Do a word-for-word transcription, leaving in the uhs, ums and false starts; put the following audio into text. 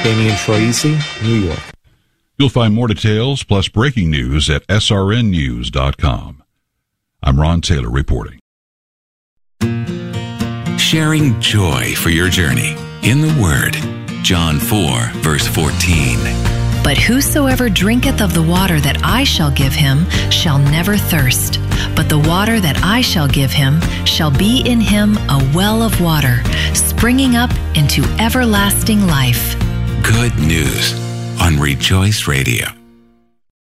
Damian Troisi, New York. You'll find more details plus breaking news at S R N news dot com. I'm Ron Taylor reporting. Sharing joy for your journey in the Word. John four, verse fourteen. But whosoever drinketh of the water that I shall give him shall never thirst. But the water that I shall give him shall be in him a well of water, springing up into everlasting life. Good news on Rejoice Radio.